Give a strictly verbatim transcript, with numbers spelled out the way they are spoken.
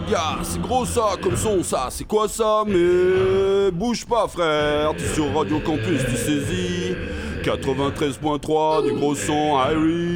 gars, c'est gros ça comme son, ça, c'est quoi ça? Mais bouge pas frère, t'es sur Radio Campus, tu saisis quatre-vingt-treize point trois du gros son, Harry.